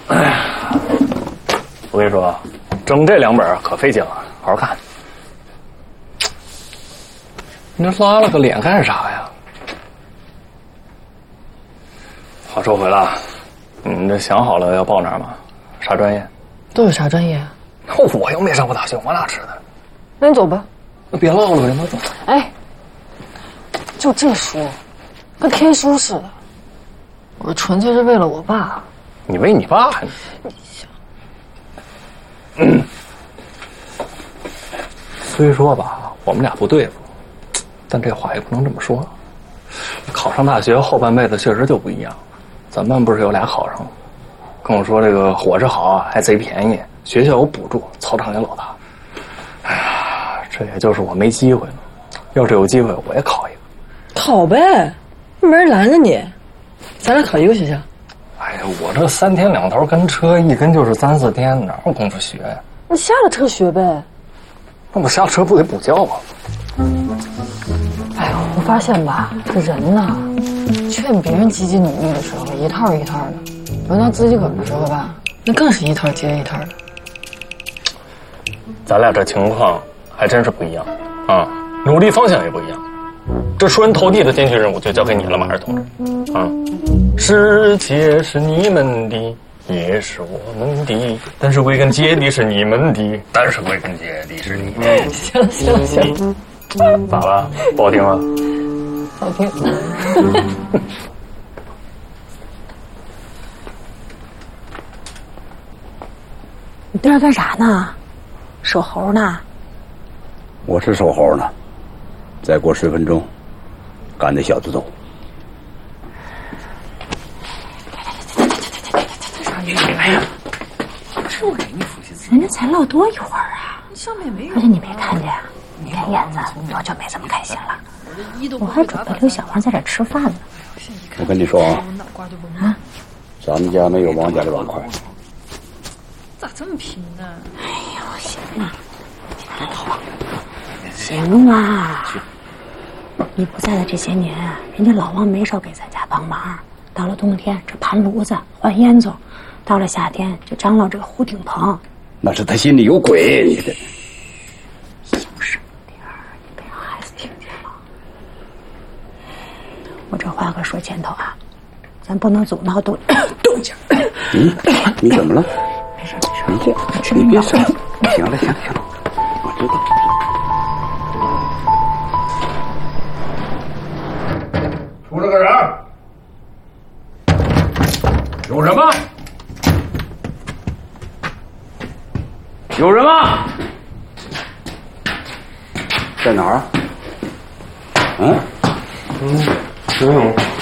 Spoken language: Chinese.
哎呀，我跟你说，整这2本可费劲了，好好看。你这拉了个脸干啥呀？话说回来，你这想好了要报哪儿吗？啥专业？ 都有啥专业？ 我又没上过大学，我哪知道？ 那你走吧。 别唠了，让他走。 哎，就这书，跟天书似的。我纯粹是为了我爸。 你为你爸？虽说吧，我们俩不对付，但这话也不能这么说。考上大学后半辈子确实就不一样。咱班不是有俩考上了，跟我说这个伙食好啊，还贼便宜，学校有补助，操场也老大。哎呀，这也就是我没机会了。要是有机会，我也考一个。 考呗，没人拦着你。咱俩考一个学校。 哎呀，我这3天2头跟车，一跟就是3、4天，哪有功夫学呀？ 你下了车学呗。 那我下了车不得补觉啊？ 哎呦，我发现吧，这人呐，劝别人积极努力的时候一套一套的，轮到自己个儿的时候吧，那更是一套接一套的。 咱俩这情况还真是不一样啊，努力方向也不一样。这出人头地的艰巨任务就交给你了，马尔同志。啊，世界是你们的，也是我们的，但是归根结底是你们的，但是归根结底是你们的。 行， 咋了？不好听吗？ 好听。 你在这干啥呢？守猴呢？ 我是守猴呢，再过10分钟，赶那小子走。 哎呀，人家才唠多一会儿啊！而且你没看见，连燕子早就没这么开心了。我还准备留小王在这吃饭呢。 我跟你说啊，咱们家没有王家的碗筷。 咋这么拼呢？ 哎呦，行了，行啊！你不在的这些年，人家老王没少给咱家帮忙。到了冬天，这盘炉子、换烟囱；到了夏天，就张罗这个糊顶棚。 那是他心里有鬼，你这小声点儿，你别让孩子听见了。我这话可说前头啊，咱不能总闹动静。 你怎么了？ 没事，你别说， 行了，我知道。 出了个人，有什么？有人吗？ 在哪儿啊？ 游泳。